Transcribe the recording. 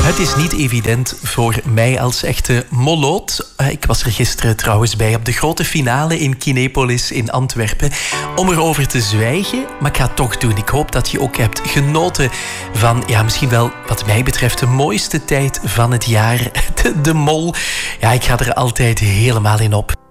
Het is niet evident voor mij als echte moloot. Ik was er gisteren trouwens bij op de grote finale in Kinepolis in Antwerpen. Om erover te zwijgen, maar ik ga het toch doen. Ik hoop dat je ook hebt genoten van, ja, misschien wel wat mij betreft de mooiste tijd van het jaar. De mol. Ja, ik ga er altijd helemaal in op.